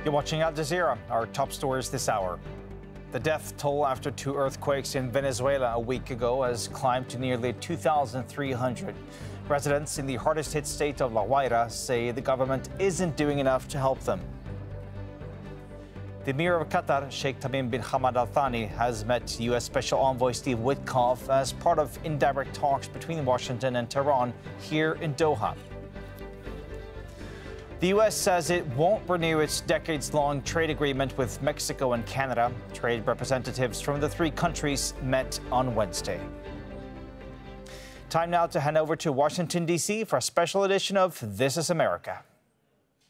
You're watching Al Jazeera, our top stories this hour. The death toll after two earthquakes in Venezuela a week ago has climbed to nearly 2,300. Residents in the hardest hit state of La Guaira say the government isn't doing enough to help them. The Emir of Qatar, Sheikh Tamim bin Hamad Al Thani, has met U.S. Special Envoy Steve Witkoff as part of indirect talks between Washington and Tehran here in Doha. The U.S. says it won't renew its decades-long trade agreement with Mexico and Canada. Trade representatives from the three countries met on Wednesday. Time now to hand over to Washington, D.C. for a special edition of This is America.